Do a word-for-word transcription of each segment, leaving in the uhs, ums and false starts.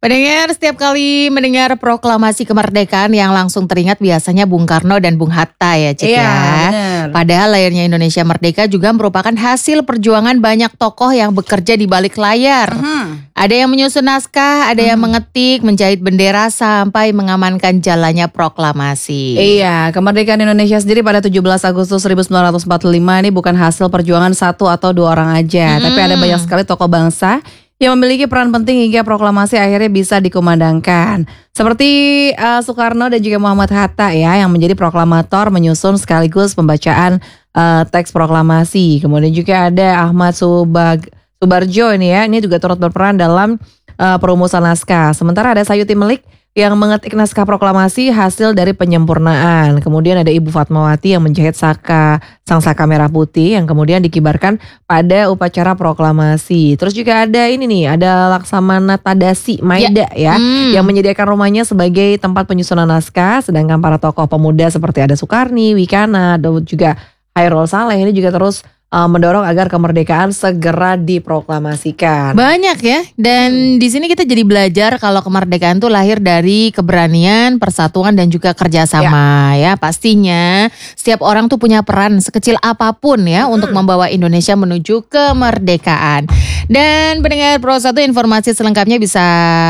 Pendengar, setiap kali mendengar proklamasi kemerdekaan yang langsung teringat biasanya Bung Karno dan Bung Hatta ya, Cik Iya, ya. benar. Padahal layarnya Indonesia Merdeka juga merupakan hasil perjuangan banyak tokoh yang bekerja di balik layar. Mhm. Ada yang menyusun naskah, ada yang mengetik, menjahit bendera sampai mengamankan jalannya proklamasi. Iya, kemerdekaan Indonesia sendiri pada tujuh belas Agustus seribu sembilan ratus empat puluh lima ini bukan hasil perjuangan satu atau dua orang aja, Mm-mm. tapi ada banyak sekali tokoh bangsa yang memiliki peran penting hingga proklamasi akhirnya bisa dikumandangkan. Seperti uh, Soekarno dan juga Muhammad Hatta ya, yang menjadi proklamator menyusun sekaligus pembacaan uh, teks proklamasi. Kemudian juga ada Ahmad Subag Subarjo ini ya, ini juga turut berperan dalam uh, perumusan naskah. Sementara ada Sayuti Melik yang mengetik naskah proklamasi hasil dari penyempurnaan. Kemudian ada Ibu Fatmawati yang menjahit saka sang saka merah putih yang kemudian dikibarkan pada upacara proklamasi. Terus juga ada ini nih, ada Laksamana Tadasi Maida ya, Hmm. yang menyediakan rumahnya sebagai tempat penyusunan naskah. Sedangkan para tokoh pemuda seperti ada Soekarni, Wikana, dan juga Hairul Saleh ini juga terus uh, mendorong agar kemerdekaan segera diproklamasikan. Banyak ya, dan di sini kita jadi belajar kalau kemerdekaan tuh lahir dari keberanian, persatuan dan juga kerjasama ya. Pastinya setiap orang tuh punya peran sekecil apapun ya untuk membawa Indonesia menuju kemerdekaan. Dan pendengar Pro satu, informasi selengkapnya bisa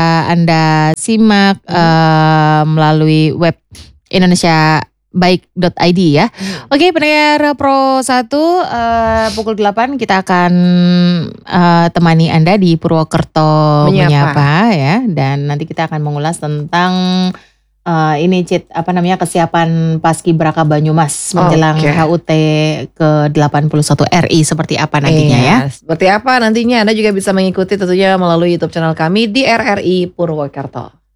Anda simak eh, melalui web Indonesia baik dot i d ya. Oke, pendengar Pro satu, uh, pukul delapan kita akan uh, temani Anda di Purwokerto Menyapa. Menyapa ya. Dan nanti kita akan mengulas tentang uh, ini Cit, apa namanya, kesiapan Paskibraka Banyumas menjelang Oke. H U T ke delapan puluh satu R I seperti apa nantinya ya. Iya, seperti apa nantinya Anda juga bisa mengikuti tentunya melalui YouTube channel kami di R R I Purwokerto.